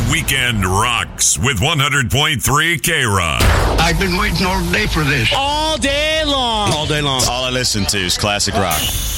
weekend rocks with 100.3 K-Rock. I've been waiting all day for this. All day long. All day long. All I listen to is classic rock.